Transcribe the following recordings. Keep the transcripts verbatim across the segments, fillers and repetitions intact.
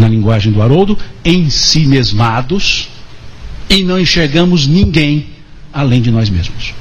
na linguagem do Haroldo, ensimesmados, e não enxergamos ninguém além de nós mesmos.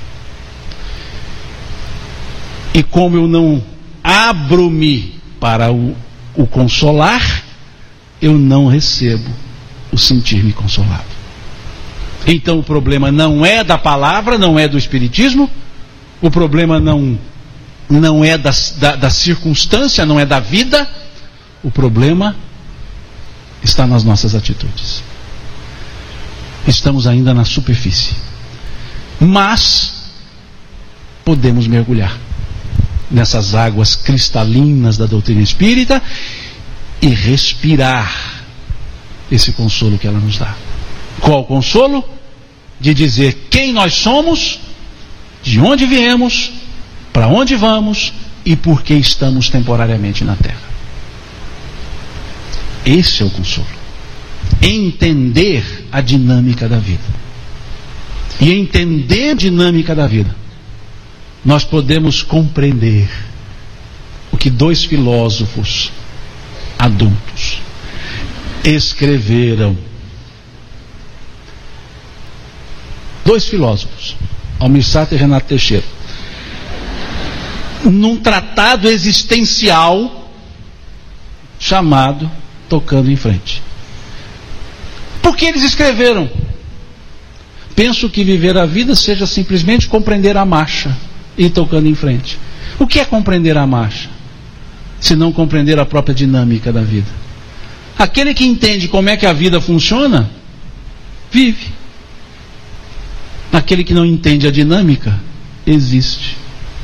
E como eu não abro-me para o, o consolar, eu não recebo o sentir-me consolado. Então o problema não é da palavra, não é do Espiritismo, o problema não, não é da, da, da circunstância, não é da vida, o problema está nas nossas atitudes. Estamos ainda na superfície, mas podemos mergulhar nessas águas cristalinas da doutrina espírita e respirar esse consolo que ela nos dá. Qual o consolo? De dizer quem nós somos, de onde viemos, para onde vamos e por que estamos temporariamente na Terra. Esse é o consolo. Entender a dinâmica da vida. E entender a dinâmica da vida, nós podemos compreender o que dois filósofos adultos escreveram. Dois filósofos, Almir Sater e Renato Teixeira, num tratado existencial chamado Tocando em Frente. Por que eles escreveram? Penso que viver a vida seja simplesmente compreender a marcha e ir tocando em frente. O que é compreender a marcha? Se não compreender a própria dinâmica da vida. Aquele que entende como é que a vida funciona, vive. Aquele que não entende a dinâmica, existe,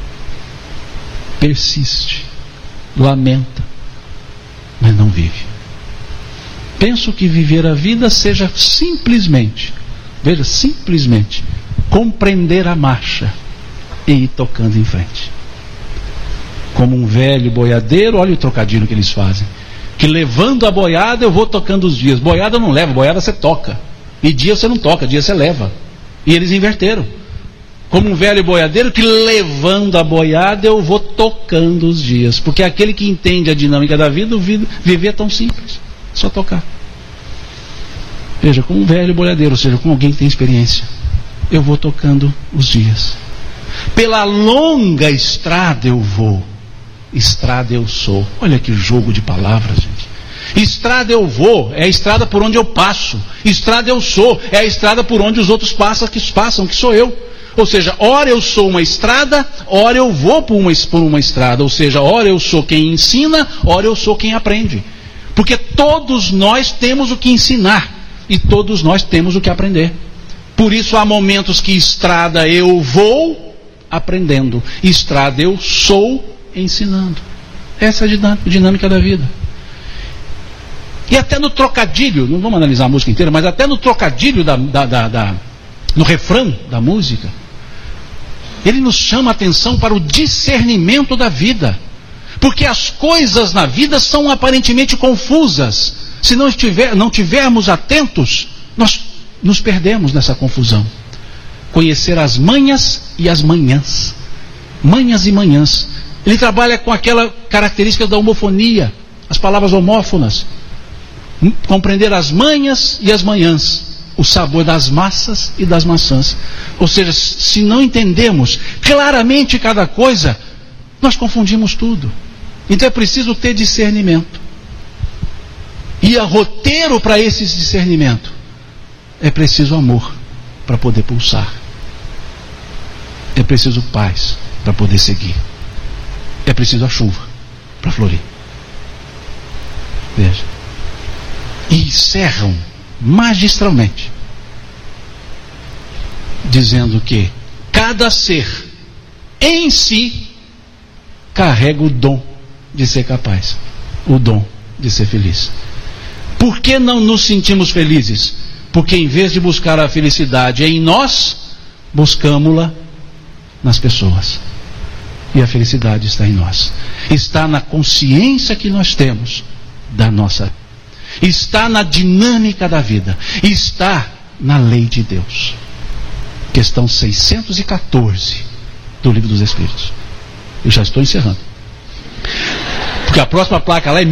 persiste, lamenta, mas não vive. Penso que viver a vida seja simplesmente, veja, simplesmente, compreender a marcha e ir tocando em frente. Como um velho boiadeiro, olha o trocadilho que eles fazem. Que levando a boiada eu vou tocando os dias. Boiada não leva, boiada você toca. E dia você não toca, dia você leva. E eles inverteram. Como um velho boiadeiro que levando a boiada eu vou tocando os dias. Porque aquele que entende a dinâmica da vida, viver é tão simples. Só tocar. Veja, como um velho boiadeiro, ou seja, com alguém que tem experiência, eu vou tocando os dias. Pela longa estrada eu vou. Estrada eu sou. Olha que jogo de palavras, gente. Estrada eu vou, é a estrada por onde eu passo. Estrada eu sou, é a estrada por onde os outros passam, que passam, que sou eu. Ou seja, ora eu sou uma estrada, ora eu vou por uma, por uma estrada. Ou seja, ora eu sou quem ensina, ora eu sou quem aprende. Porque todos nós temos o que ensinar e todos nós temos o que aprender. Por isso há momentos que estrada eu vou aprendendo, estrada eu sou ensinando. Essa é a dinâmica da vida. E até no trocadilho, não vamos analisar a música inteira, mas até no trocadilho da, da, da, da, no refrão da música, ele nos chama a atenção para o discernimento da vida. Porque as coisas na vida são aparentemente confusas. Se não, estiver, não tivermos atentos, nós nos perdemos nessa confusão. Conhecer as manhas e as manhãs. Manhas e manhãs. Ele trabalha com aquela característica da homofonia, as palavras homófonas. Compreender as manhas e as manhãs, o sabor das massas e das maçãs. Ou seja, se não entendemos claramente cada coisa, nós confundimos tudo. Então é preciso ter discernimento. E a roteiro para esse discernimento é preciso amor para poder pulsar. É preciso paz para poder seguir. É preciso a chuva para florir. Veja. E encerram magistralmente dizendo que cada ser em si carrega o dom de ser capaz, o dom de ser feliz. Por que não nos sentimos felizes? Porque em vez de buscar a felicidade em nós, buscamos-la nas pessoas. E a felicidade está em nós. Está na consciência que nós temos da nossa vida. Está na dinâmica da vida. Está na lei de Deus. Questão seiscentos e quatorze do Livro dos Espíritos. Eu já estou encerrando. Porque a próxima placa lá é